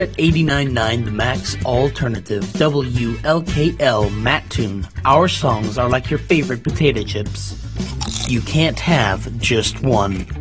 At 89.9 The Max Alternative, WLKL Mattoon. Our songs are like your favorite potato chips. You can't have just one.